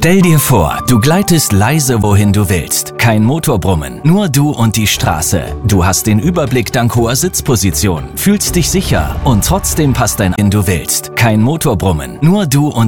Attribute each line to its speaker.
Speaker 1: Stell dir vor, du gleitest leise, wohin du willst. Kein Motorbrummen, nur du und die Straße. Du hast den Überblick dank hoher Sitzposition, fühlst dich sicher und trotzdem passt du willst. Kein Motorbrummen, nur du und